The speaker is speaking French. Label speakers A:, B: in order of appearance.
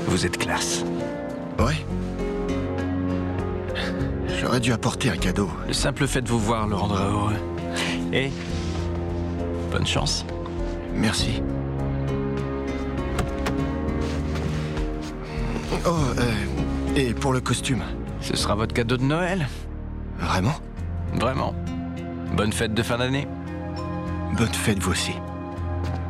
A: Vous êtes classe.
B: Ouais. J'aurais dû apporter un cadeau.
A: Le simple fait de vous voir le rendra heureux. Et bonne chance.
B: Merci. Oh, et pour le costume?
A: Ce sera votre cadeau de Noël.
B: Vraiment?
A: Vraiment. Bonne fête de fin d'année.
B: Bonne fête vous aussi.